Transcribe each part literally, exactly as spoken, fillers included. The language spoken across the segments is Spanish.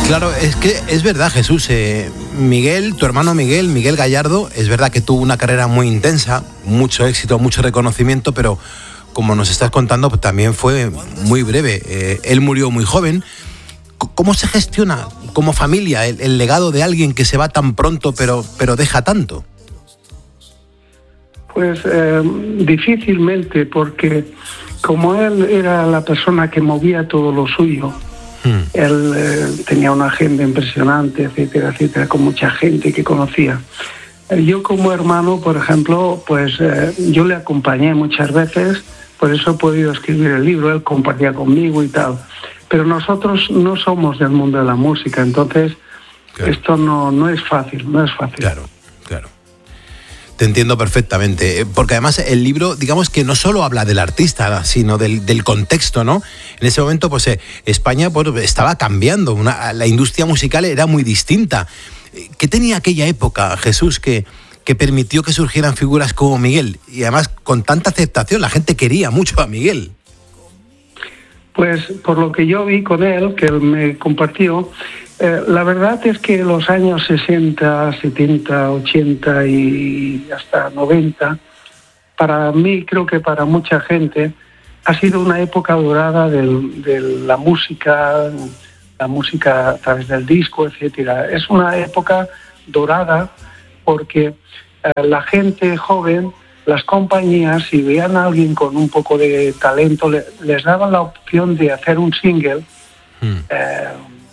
Claro, es que es verdad, Jesús. Eh, Miguel, tu hermano Miguel, Miguel Gallardo, es verdad que tuvo una carrera muy intensa, mucho éxito, mucho reconocimiento, pero como nos estás contando, pues, también fue muy breve. Eh, él murió muy joven. ¿Cómo se gestiona como familia el, el legado de alguien que se va tan pronto, pero, pero deja tanto? Pues eh, difícilmente, porque como él era la persona que movía todo lo suyo, hmm. él eh, tenía una agenda impresionante, etcétera, etcétera, con mucha gente que conocía. Eh, yo como hermano, por ejemplo, pues eh, yo le acompañé muchas veces, por eso he podido escribir el libro, él compartía conmigo y tal. Pero nosotros no somos del mundo de la música, entonces claro. esto no, no es fácil, no es fácil. Claro, claro. Te entiendo perfectamente, porque además el libro, digamos que no solo habla del artista, sino del, del contexto, ¿no? En ese momento, pues eh, España pues, estaba cambiando, una, la industria musical era muy distinta. ¿Qué tenía aquella época, Jesús, que, que permitió que surgieran figuras como Miguel? Y además con tanta aceptación, la gente quería mucho a Miguel. Pues por lo que yo vi con él, que él me compartió, eh, la verdad es que los años sesenta, setenta, ochenta y hasta noventa, para mí, creo que para mucha gente, ha sido una época dorada del, de la música, la música a través del disco, etcétera. Es una época dorada porque eh, la gente joven, las compañías, si veían a alguien con un poco de talento, le, les daban la opción de hacer un single. Mm. Eh,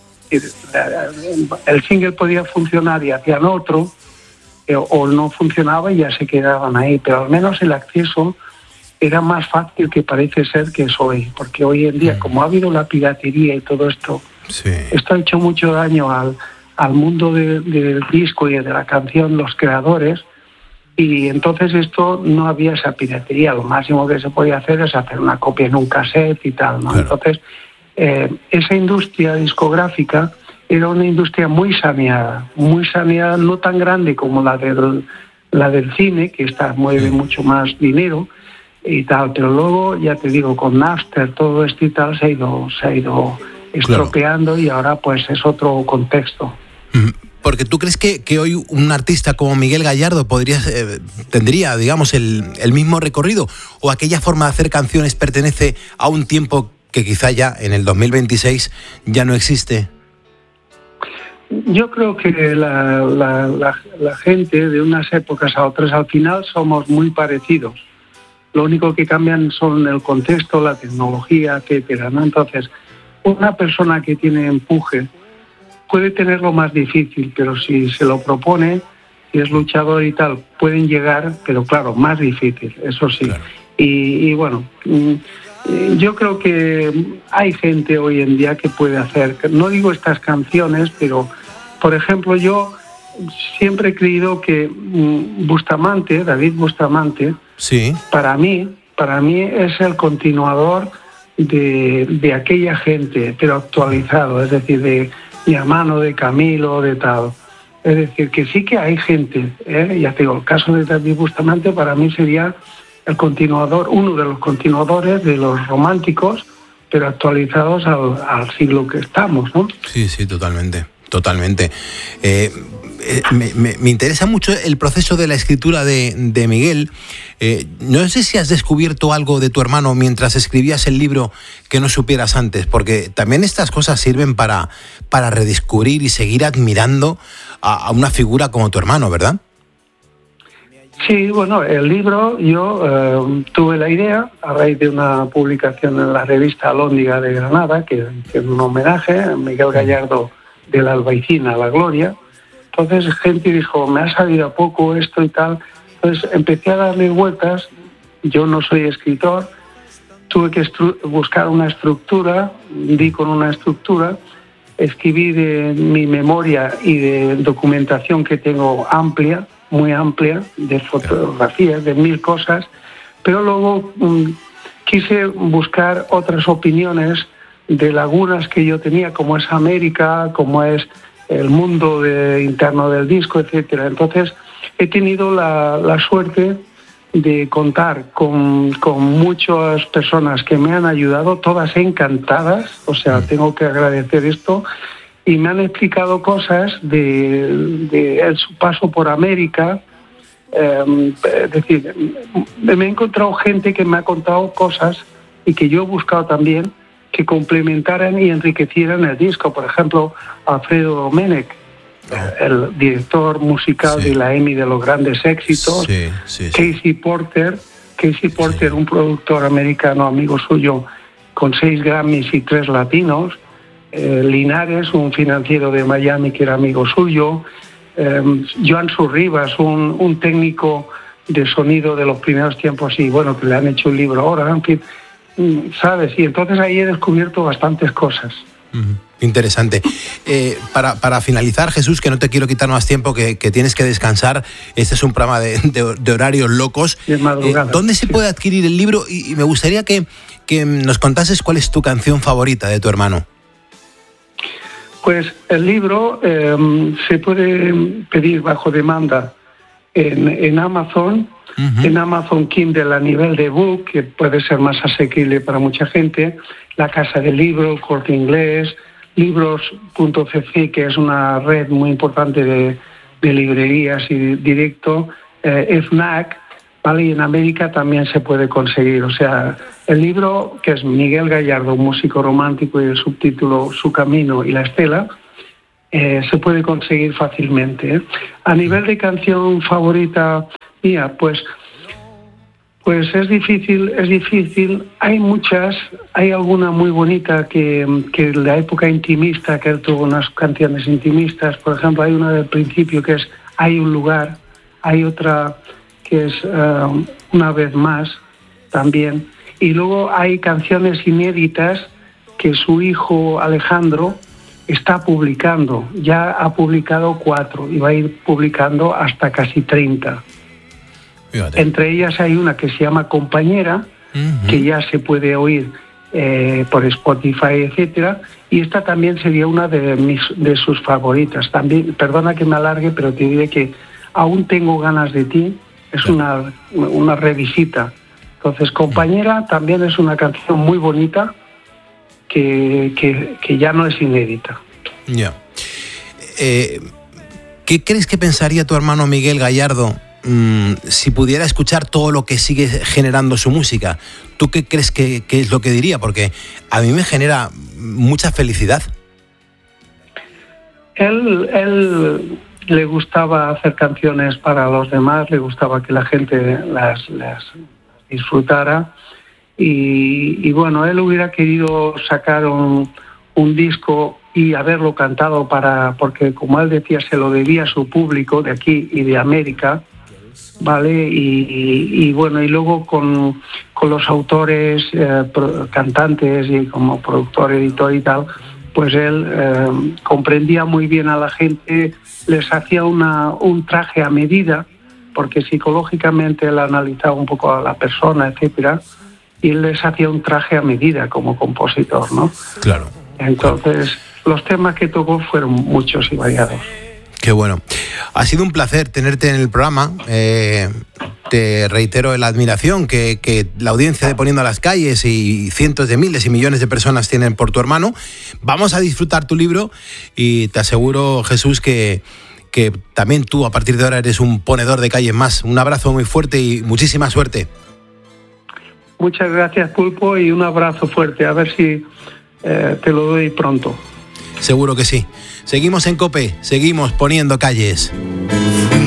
el single podía funcionar y hacían otro, eh, o no funcionaba y ya se quedaban ahí, pero al menos el acceso era más fácil que parece ser que es hoy, porque hoy en día, mm. como ha habido la piratería y todo esto, sí. esto ha hecho mucho daño al, al mundo de, del disco y de la canción, los creadores. Y entonces esto no había esa piratería, lo máximo que se podía hacer es hacer una copia en un cassette y tal, ¿no? Claro. Entonces, eh, esa industria discográfica era una industria muy saneada, muy saneada, no tan grande como la del, la del cine, que está, mueve mucho más dinero y tal, pero luego, ya te digo, con Napster, todo esto y tal, se ha ido, se ha ido estropeando, claro. Y ahora pues es otro contexto. Mm. Porque tú crees que, que hoy un artista como Miguel Gallardo podría, eh, tendría, digamos, el, el mismo recorrido, o aquella forma de hacer canciones pertenece a un tiempo que quizá ya en el dos mil veintiséis ya no existe. Yo creo que la, la, la, la gente de unas épocas a otras al final somos muy parecidos. Lo único que cambian son el contexto, la tecnología, etcétera, ¿no? Entonces, una persona que tiene empuje puede tenerlo más difícil, pero si se lo propone, si es luchador y tal, pueden llegar, pero claro, más difícil, eso sí. Claro. Y, y bueno, yo creo que hay gente hoy en día que puede hacer, no digo estas canciones, pero por ejemplo yo siempre he creído que Bustamante, David Bustamante, sí. para mí, para mí es el continuador de, de aquella gente, pero actualizado, es decir, de mi hermano, de Camilo, de tal. Es decir, que sí que hay gente, ¿eh? Ya te digo, el caso de David Bustamante para mí sería el continuador, uno de los continuadores de los románticos, pero actualizados al, al siglo que estamos, ¿no? Sí, sí, totalmente, totalmente. Eh, eh, me, me, me interesa mucho el proceso de la escritura de, de Miguel. Eh, no sé si has descubierto algo de tu hermano mientras escribías el libro que no supieras antes, porque también estas cosas sirven para, para redescubrir y seguir admirando a, a una figura como tu hermano, ¿verdad? Sí, bueno, el libro yo eh, tuve la idea a raíz de una publicación en la revista Alhóndiga de Granada, que es un homenaje a Miguel Gallardo de la Albaicín a la Gloria. Entonces gente dijo, me ha salido a poco esto y tal. Entonces empecé a darle vueltas, yo no soy escritor, tuve que estru- buscar una estructura, di con una estructura, escribí de mi memoria y de documentación que tengo amplia, muy amplia, de fotografías, de mil cosas, pero luego um, quise buscar otras opiniones de lagunas que yo tenía, como es América, como es el mundo de, interno del disco, etcétera. Entonces he tenido la, la suerte de contar con, con muchas personas que me han ayudado, todas encantadas, o sea, tengo que agradecer esto, y me han explicado cosas de, de, de su paso por América. Eh, es decir, me he encontrado gente que me ha contado cosas y que yo he buscado también que complementaran y enriquecieran el disco. Por ejemplo, Alfredo Domenech, el director musical sí. de la EMI de los grandes éxitos, sí, sí, sí. Casey Porter, Casey Porter, sí. un productor americano amigo suyo con seis Grammys y tres latinos, eh, Linares, un financiero de Miami que era amigo suyo, eh, Joan Surribas, un, un técnico de sonido de los primeros tiempos y bueno, que le han hecho un libro ahora, en fin, ¿sabes? Y entonces ahí he descubierto bastantes cosas. Uh-huh. Interesante. Eh, para, para finalizar, Jesús, que no te quiero quitar más tiempo, que, que tienes que descansar. Este es un programa de, de, de horarios locos. De madrugada. Eh, ¿Dónde se sí. puede adquirir el libro? Y, y me gustaría que, que nos contases cuál es tu canción favorita de tu hermano. Pues el libro eh, se puede pedir bajo demanda en, en Amazon, uh-huh. en Amazon Kindle a nivel de book, que puede ser más asequible para mucha gente, La Casa del Libro, Corte Inglés, libros punto c c, que es una red muy importante de, de librerías y directo, eh, FNAC, ¿vale? Y en América también se puede conseguir. O sea, el libro, que es Miguel Gallardo, músico romántico, y el subtítulo Su Camino y la Estela, eh, se puede conseguir fácilmente. ¿eh? A nivel de canción favorita mía, pues... Pues es difícil, es difícil. Hay muchas, hay alguna muy bonita que, que en la época intimista, que él tuvo unas canciones intimistas. Por ejemplo, hay una del principio que es Hay un lugar, hay otra que es uh, Una vez más también. Y luego hay canciones inéditas que su hijo Alejandro está publicando. Ya ha publicado cuatro y va a ir publicando hasta casi treinta. Fíjate. Entre ellas hay una que se llama Compañera, uh-huh. que ya se puede oír eh, por Spotify, etcétera, y esta también sería una de mis de sus favoritas. También, perdona que me alargue, pero te diré que Aún tengo ganas de ti es una, una revisita. Entonces, Compañera también es una canción muy bonita que, que, que ya no es inédita. Ya. Yeah. Eh, ¿Qué crees que pensaría tu hermano Miguel Gallardo si pudiera escuchar todo lo que sigue generando su música? ¿Tú qué crees que, que es lo que diría? Porque a mí me genera mucha felicidad. Él, él le gustaba hacer canciones para los demás, le gustaba que la gente las, las disfrutara y, y bueno, él hubiera querido sacar un, un disco y haberlo cantado para, porque como él decía, se lo debía a su público de aquí y de América. Vale, y, y, y bueno, y luego con, con los autores, eh, pro, cantantes y como productor, editor y tal, pues él eh, comprendía muy bien a la gente, les hacía una, un traje a medida, porque psicológicamente él analizaba un poco a la persona, etcétera, y él les hacía un traje a medida como compositor, ¿no? Claro. Entonces, claro. Los temas que tocó fueron muchos y variados. Qué bueno. Ha sido un placer tenerte en el programa. Eh, te reitero la admiración que, que la audiencia de Poniendo a las Calles y cientos de miles y millones de personas tienen por tu hermano. Vamos a disfrutar tu libro y te aseguro, Jesús, que, que también tú a partir de ahora eres un ponedor de calles más. Un abrazo muy fuerte y muchísima suerte. Muchas gracias, Pulpo, y un abrazo fuerte. A ver si eh, te lo doy pronto. Seguro que sí. Seguimos en COPE, seguimos poniendo calles.